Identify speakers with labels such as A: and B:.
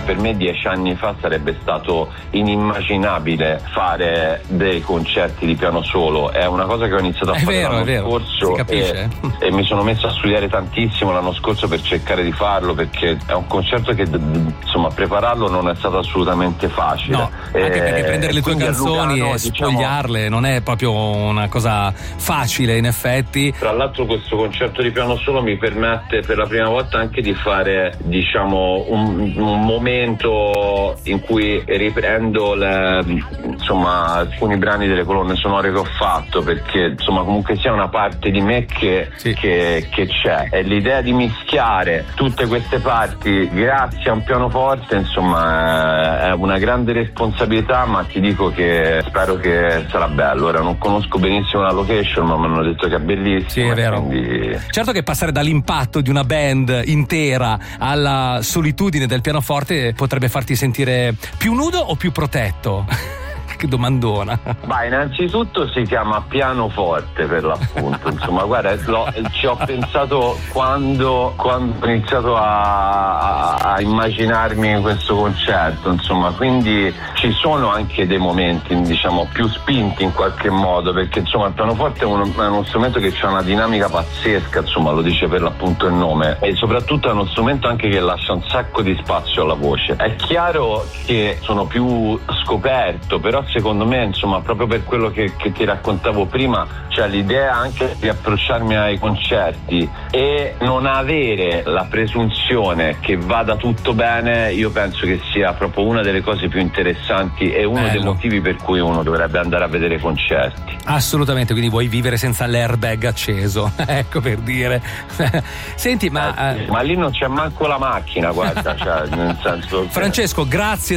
A: per me 10 anni fa sarebbe stato inimmaginabile fare dei concerti di piano solo. È una cosa che ho iniziato a fare l'anno scorso,
B: si capisce.
A: E mi sono messo a studiare tantissimo l'anno scorso per cercare di farlo, perché è un concerto che insomma prepararlo non è stato assolutamente facile.
B: No, anche perché prendere le tue canzoni e spogliarle non è proprio una cosa facile, in effetti.
A: Tra l'altro questo concerto di piano solo mi permette per la prima volta anche di fare, diciamo, un momento in cui riprendo insomma alcuni brani delle colonne sonore che ho fatto, perché insomma comunque sia una parte di me che c'è, e l'idea di mischiare tutte queste parti grazie a un pianoforte insomma è una grande responsabilità, ma ti dico che spero che sarà bello. Ora non conosco benissimo la location, ma mi hanno detto che è bellissima.
B: Sì, è vero.
A: Quindi...
B: Certo che passare dall'impatto di una band intera alla solitudine del pianoforte potrebbe farti sentire più nudo o più protetto? Che domandona.
A: Ma innanzitutto si chiama pianoforte per l'appunto. Insomma, guarda, ci ho pensato quando ho iniziato a immaginarmi questo concerto, insomma, quindi ci sono anche dei momenti, diciamo, più spinti in qualche modo, perché insomma il pianoforte è uno strumento che ha una dinamica pazzesca, insomma, lo dice per l'appunto il nome, e soprattutto è uno strumento anche che lascia un sacco di spazio alla voce. È chiaro che sono più scoperto, però secondo me, insomma, proprio per quello che ti raccontavo prima, cioè l'idea anche di approcciarmi ai concerti e non avere la presunzione che vada tutto bene, io penso che sia proprio una delle cose più interessanti e uno dei motivi per cui uno dovrebbe andare a vedere concerti.
B: Assolutamente, quindi vuoi vivere senza l'airbag acceso, ecco, per dire. Senti, ma
A: lì non c'è manco la macchina, guarda, cioè, nel senso che...
B: Francesco, grazie